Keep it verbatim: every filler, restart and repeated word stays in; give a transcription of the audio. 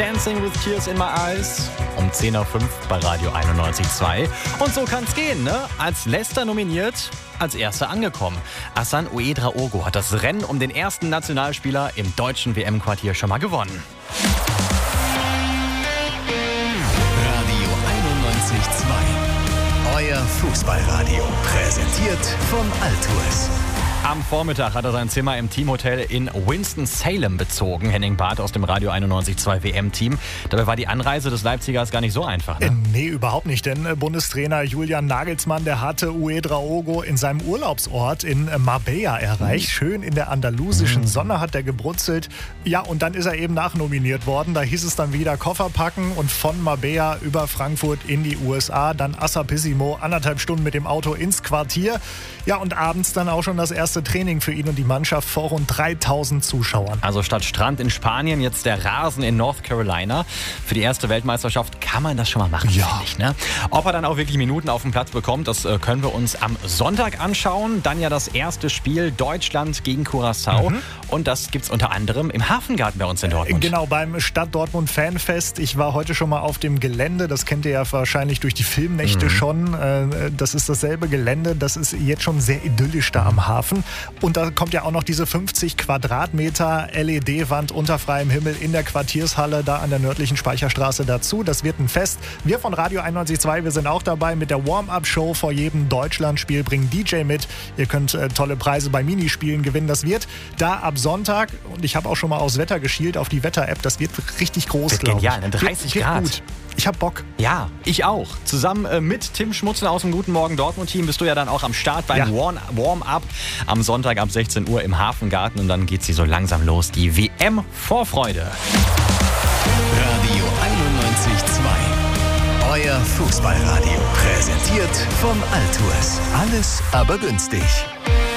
Dancing with Tears in My Eyes. Um zehn Uhr fünf bei Radio einundneunzig Komma zwei. Und so kann's gehen, ne? Als Leicester nominiert, als Erster angekommen. Hassan Ouedraogo hat das Rennen um den ersten Nationalspieler im deutschen W M-Quartier schon mal gewonnen. Radio einundneunzig Komma zwei. Euer Fußballradio. Präsentiert vom Altours. Am Vormittag hat er sein Zimmer im Teamhotel in Winston-Salem bezogen. Henning Barth aus dem Radio einundneunzig Komma zwei W M-Team. Dabei war die Anreise des Leipzigers gar nicht so einfach, ne? Äh, nee, überhaupt nicht, denn äh, Bundestrainer Julian Nagelsmann, der hatte Ouedraogo in seinem Urlaubsort in äh, Marbella erreicht. Schön in der andalusischen Sonne hat er gebrutzelt. Ja, und dann ist er eben nachnominiert worden. Da hieß es dann wieder Koffer packen und von Marbella über Frankfurt in die U S A. Dann Assapissimo, anderthalb Stunden mit dem Auto ins Quartier. Ja, und abends dann auch schon das erste Training für ihn und die Mannschaft vor rund dreitausend Zuschauern. Also statt Strand in Spanien jetzt der Rasen in North Carolina. Für die erste Weltmeisterschaft kann man das schon mal machen, ja. finde ich, ne? Ob er dann auch wirklich Minuten auf dem Platz bekommt, das äh, können wir uns am Sonntag anschauen. Dann ja das erste Spiel Deutschland gegen Curaçao. Mhm. Und das gibt's unter anderem im Hafengarten bei uns in Dortmund. Genau, beim Stadt Dortmund Fanfest. Ich war heute schon mal auf dem Gelände. Das kennt ihr ja wahrscheinlich durch die Filmnächte mhm. schon. Das ist dasselbe Gelände. Das ist jetzt schon sehr idyllisch da am Hafen. Und da kommt ja auch noch diese fünfzig Quadratmeter L E D-Wand unter freiem Himmel in der Quartiershalle da an der nördlichen Speicherstraße dazu. Das wird ein Fest. Wir von Radio einundneunzig Komma zwei, wir sind auch dabei mit der Warm-Up-Show vor jedem Deutschlandspiel. Bringen D J mit. Ihr könnt äh, tolle Preise bei Minispielen gewinnen. Das wird da ab Sonntag, und ich habe auch schon mal aufs Wetter geschielt, auf die Wetter-App. Das wird richtig groß, glaube ich. Genial, ne? dreißig wird, Grad. Wird gut. Ich hab Bock. Ja, ich auch. Zusammen äh, mit Tim Schmutzler aus dem Guten Morgen Dortmund-Team bist du ja dann auch am Start beim ja. Warm-Up am Sonntag ab sechzehn Uhr im Hafengarten. Und dann geht sie so langsam los, die W M-Vorfreude. Radio einundneunzig Komma zwei. Euer Fußballradio. Präsentiert vom Altours. Alles aber günstig.